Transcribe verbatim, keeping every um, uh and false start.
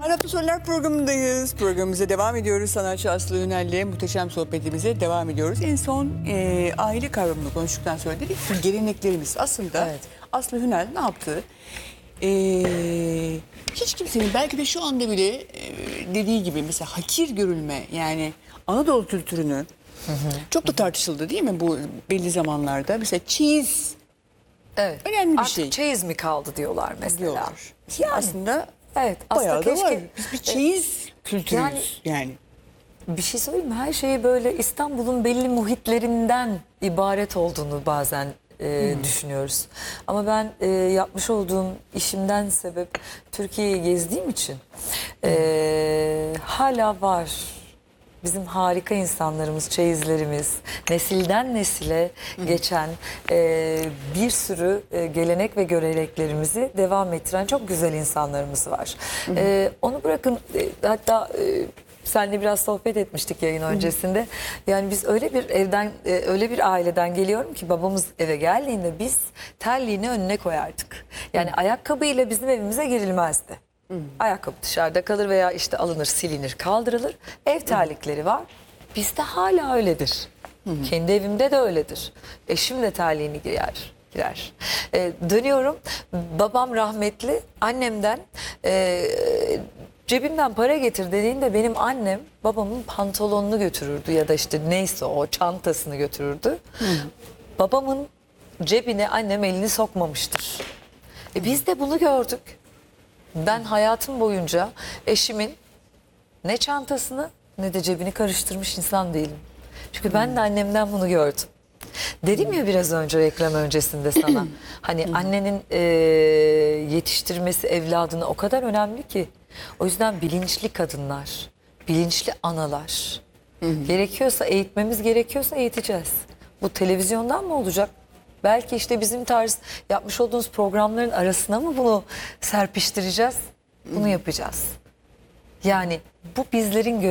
Araplı Sorular programındayız. Programımıza devam ediyoruz. Sanatçı Aslı Ünel'le muhteşem sohbetimize devam ediyoruz. En son e, aile kavramını konuştuktan sonra dedik ki geleneklerimiz aslında Evet. Aslı Ünel ne yaptı? E, hiç kimsenin belki de şu anda bile e, dediği gibi mesela hakir görülme, yani Anadolu kültürünü çok da tartışıldı değil mi bu belli zamanlarda? Mesela çeyiz Evet. önemli bir Artık şey çeyiz mi kaldı diyorlar mesela. diyorlar. Yani, Aslında evet. Aslında bayağı da keşke, var. Biz bir çeyiz kültürüyüz yani- yani. Bir şey söyleyeyim mi? Her şeyi böyle İstanbul'un belli muhitlerinden ibaret olduğunu bazen e, düşünüyoruz. Ama ben e, yapmış olduğum işimden sebep Türkiye'yi gezdiğim için e, hala var. Bizim harika insanlarımız, çeyizlerimiz, nesilden nesile geçen e, bir sürü e, gelenek ve göreneklerimizi devam ettiren çok güzel insanlarımız var. E, onu bırakın, e, hatta e, seninle biraz sohbet etmiştik yayın öncesinde. Yani biz öyle bir evden, e, öyle bir aileden geliyorum ki babamız eve geldiğinde biz terliğini önüne koyardık. Yani ayakkabıyla bizim evimize girilmezdi. Ayakkabı dışarıda kalır veya işte alınır, silinir, kaldırılır. Ev terlikleri var. Bizde hala öyledir. Kendi evimde de öyledir. Eşim de terliğini giyer. girer. Ee, dönüyorum. Babam rahmetli. Annemden e, cebimden para getir dediğinde benim annem babamın pantolonunu götürürdü ya da işte neyse o çantasını götürürdü. Babamın cebine annem elini sokmamıştır. E biz de bunu gördük. Ben hayatım boyunca eşimin ne çantasını ne de cebini karıştırmış insan değilim. Çünkü ben de annemden bunu gördüm. Dedim ya biraz önce reklam öncesinde sana. Hani annenin e, yetiştirmesi evladını o kadar önemli ki. O yüzden bilinçli kadınlar, bilinçli analar. Gerekiyorsa eğitmemiz gerekiyorsa eğiteceğiz. Bu televizyondan mı olacak? Belki işte bizim tarz yapmış olduğumuz programların arasına mı bunu serpiştireceğiz? Bunu yapacağız. Yani bu bizlerin